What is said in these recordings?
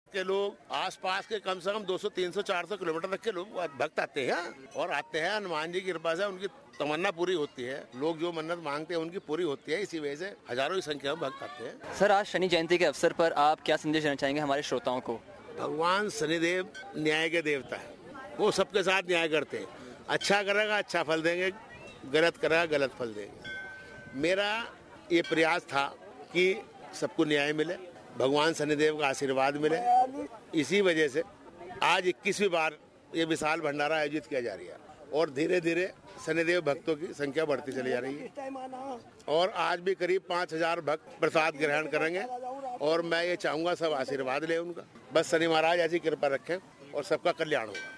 के लोग आसपास के कम से कम 200, 300, 400 किलोमीटर तक के लोग भक्त आते हैं और आते हैं। हनुमान जी की कृपा से उनकी तमन्ना पूरी होती है। लोग जो मन्नत मांगते हैं उनकी पूरी होती है। इसी वजह से हजारों की संख्या में भक्त आते हैं। सर, आज शनि जयंती के अवसर पर आप क्या संदेश देना चाहेंगे हमारे श्रोताओं को? भगवान शनिदेव न्याय के देवता है। वो सबके साथ न्याय करते हैं। अच्छा करेगा अच्छा फल देंगे, गलत करेगा गलत फल देंगे। मेरा ये प्रयास था कि सबको न्याय मिले, भगवान शनिदेव का आशीर्वाद मिले। इसी वजह से आज 21वीं बार ये विशाल भंडारा आयोजित किया जा रही है और धीरे धीरे शनिदेव भक्तों की संख्या बढ़ती चली जा रही है और आज भी करीब 5000 भक्त प्रसाद ग्रहण करेंगे और मैं ये चाहूंगा सब आशीर्वाद ले उनका। बस शनि महाराज ऐसी कृपा रखें और सबका कल्याण होगा।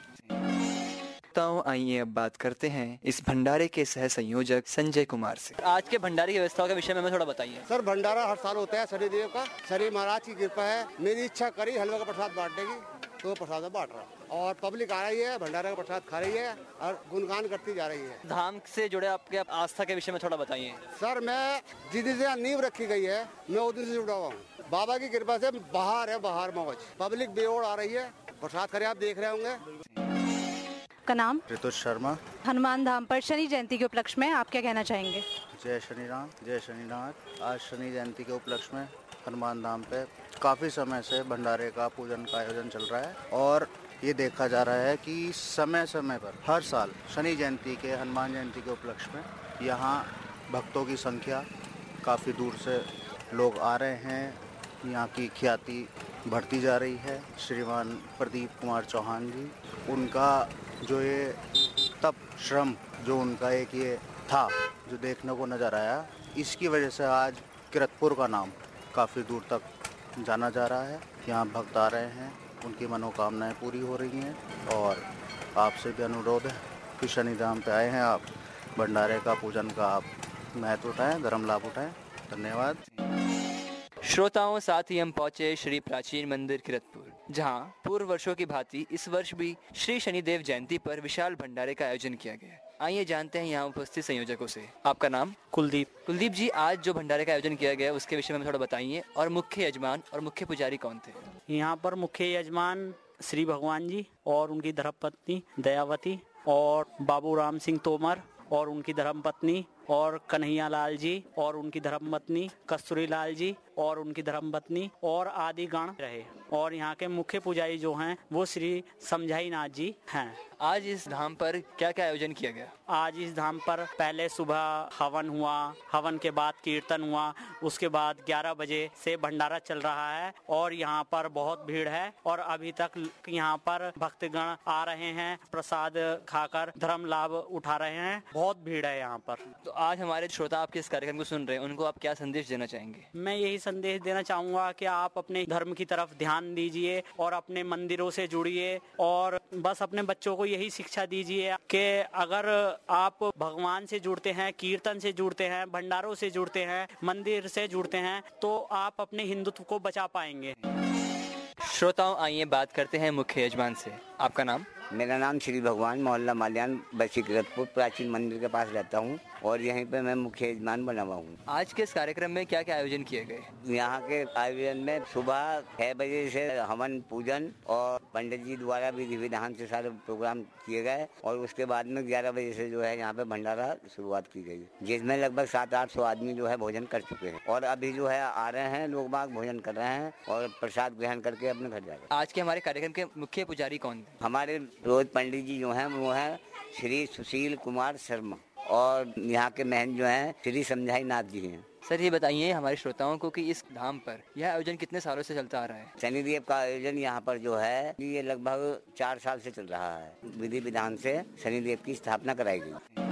तो आइए अब बात करते हैं इस भंडारे के सह संयोजक संजय कुमार से। आज के भंडारे की व्यवस्थाओं के विषय में हमें थोड़ा बताइए। सर, भंडारा हर साल होता है शनिदेव का। शनि महाराज की कृपा है। मेरी इच्छा करी हलवा का प्रसाद बांटने की, तो प्रसाद बांट रहा और पब्लिक आ रही है, भंडारा का प्रसाद खा रही है और गुणगान करती जा रही है। धाम से जुड़े आपके आस्था के विषय में थोड़ा बताइए। सर, मैं जिस दिन से नींव रखी गई है मैं उस दिन से जुड़ा हुआ हूँ। बाबा की कृपा से बाहर है, बाहर मौज, पब्लिक बेओड़ आ रही है। प्रसाद खा रहे, आप देख रहे होंगे। का नाम ऋतुष शर्मा। हनुमान धाम पर शनि जयंती के उपलक्ष्य में आप क्या कहना चाहेंगे? जय शनि राम, जय शनिनाथ। आज शनि जयंती के उपलक्ष्य में हनुमान धाम पे काफ़ी समय से भंडारे का पूजन का आयोजन चल रहा है और ये देखा जा रहा है कि समय समय पर हर साल शनि जयंती के, हनुमान जयंती के उपलक्ष्य में यहाँ भक्तों की संख्या काफ़ी दूर से लोग आ रहे हैं। यहाँ की ख्याति बढ़ती जा रही है। श्रीमान प्रदीप कुमार चौहान जी, उनका जो ये तप श्रम जो उनका एक ये था जो देखने को नजर आया, इसकी वजह से आज किरतपुर का नाम काफ़ी दूर तक जाना जा रहा है। यहाँ भक्त आ रहे हैं, उनकी मनोकामनाएं पूरी हो रही हैं और आपसे भी अनुरोध है कि शनिधाम पे आए हैं आप, भंडारे का पूजन का आप महत्व उठाएं, धर्म लाभ उठाएं। धन्यवाद। श्रोताओं, साथ ही हम पहुंचे श्री प्राचीन मंदिर किरतपुर, जहां पूर्व वर्षों की भांति इस वर्ष भी श्री शनिदेव जयंती पर विशाल भंडारे का आयोजन किया गया। आइए जानते हैं यहाँ उपस्थित संयोजकों से। आपका नाम? कुलदीप। कुलदीप जी, आज जो भंडारे का आयोजन किया गया उसके विषय में थोड़ा बताइए और मुख्य यजमान और मुख्य पुजारी कौन थे? यहाँ पर मुख्य यजमान श्री भगवान जी और उनकी धर्मपत्नी दयावती और बाबू राम सिंह तोमर और उनकी धर्मपत्नी और कन्हैया लाल जी और उनकी धर्मपत्नी कस्तूरी लाल जी और उनकी धर्मपत्नी और आदि गण रहे। और यहाँ के मुख्य पुजारी जो हैं वो श्री समझाई नाथ जी हैं। आज इस धाम पर क्या क्या आयोजन किया गया? आज इस धाम पर पहले सुबह हवन हुआ, हवन के बाद कीर्तन हुआ, उसके बाद 11 बजे से भंडारा चल रहा है और यहाँ पर बहुत भीड़ है और अभी तक यहाँ पर भक्तगण आ रहे हैं, प्रसाद खाकर धर्म लाभ उठा रहे हैं। बहुत भीड़ है यहाँ पर। तो आज हमारे श्रोता आपके इस कार्यक्रम को सुन रहे हैं, उनको आप क्या संदेश देना चाहेंगे? मैं यही संदेश देना चाहूँगा कि आप अपने धर्म की तरफ ध्यान दीजिए और अपने मंदिरों से जुड़िए और बस अपने बच्चों को यही शिक्षा दीजिए कि अगर आप भगवान से जुड़ते हैं, कीर्तन से जुड़ते हैं, भंडारों से जुड़ते हैं, मंदिर से जुड़ते हैं, तो आप अपने हिंदुत्व को बचा पाएंगे। श्रोताओं, आइए बात करते हैं मुख्य यजमान से। आपका नाम? मेरा नाम श्री भगवान, मोहल्ला माल्यान, बसी किरतपुर, प्राचीन मंदिर के पास रहता हूँ और यहीं पे मैं मुख्य यजमान बना हुआ हूँ। आज के इस कार्यक्रम में क्या क्या आयोजन किए गए? यहाँ के आयोजन में सुबह 6 बजे से हवन पूजन और पंडित जी द्वारा विधि विधान से सारे प्रोग्राम किए गए और उसके बाद में 11 बजे से जो है यहाँ पे भंडारा शुरुआत की गई, जिसमें लगभग 700-800 आदमी जो है भोजन कर चुके हैं और अभी जो है आ रहे हैं लोग बाग, भोजन कर रहे हैं और प्रसाद ग्रहण करके अपने घर जा रहे हैं। आज के हमारे कार्यक्रम के मुख्य पुजारी कौन थे? हमारे रोज पंडित जी जो हैं वो है श्री सुशील कुमार शर्मा और यहाँ के महंत जो हैं श्री समझाई नाथ जी हैं। सर, ये बताइए हमारे श्रोताओं को कि इस धाम पर यह आयोजन कितने सालों से चलता आ रहा है? शनिदेव का आयोजन यहाँ पर जो है ये लगभग 4 साल से चल रहा है। विधि विधान से शनिदेव की स्थापना कराई गई।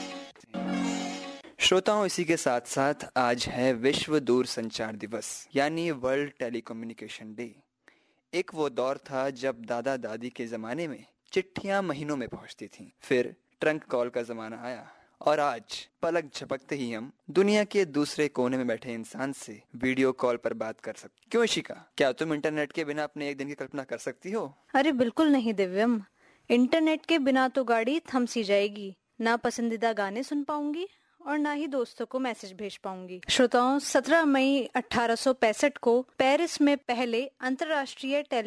श्रोताओं, इसी के साथ साथ आज है विश्व दूर संचार दिवस यानी वर्ल्ड टेलीकम्युनिकेशन डे। एक वो दौर था जब दादा दादी के जमाने में चिट्ठियां महीनों में पहुंचती थीं, फिर ट्रंक कॉल का जमाना आया और आज पलक झपकते ही हम दुनिया के दूसरे कोने में बैठे इंसान से वीडियो कॉल पर बात कर सकते। क्यों इशिका, क्या तुम इंटरनेट के बिना अपने एक दिन की कल्पना कर सकती हो? अरे बिल्कुल नहीं दिव्यम, इंटरनेट के बिना तो गाड़ी थम सी जाएगी। ना पसंदीदा गाने सुन पाऊंगी और ना ही दोस्तों को मैसेज भेज पाऊंगी। श्रोताओं, 17 मई 1865 को पेरिस में पहले अंतर्राष्ट्रीय